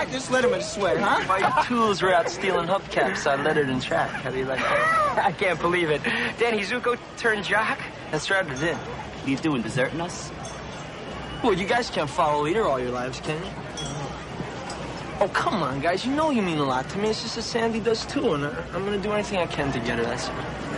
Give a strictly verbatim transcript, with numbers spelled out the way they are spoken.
I just let him in sweat, huh? My tools were out stealing hubcaps on Leonard Track. How do you like that? I can't believe it. Danny Zuko turned jock? That's right, it did. What are you doing, deserting us? Well, you guys can't follow a leader all your lives, can you? Oh, come on, guys. You know you mean a lot to me. It's just that Sandy does, too, and I, I'm going to do anything I can to get her. That's